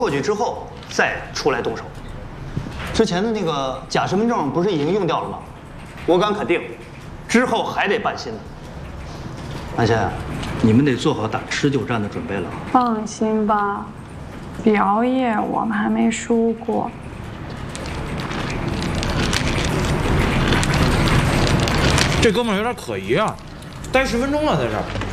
过去之后再出来动手。之前的那个假身份证不是已经用掉了吗？我敢肯定，之后还得办新的。安仙，你们得做好打持久战的准备了。 放心吧，表演我们还没输过。 这哥们儿有点可疑啊，待10分钟了在这儿。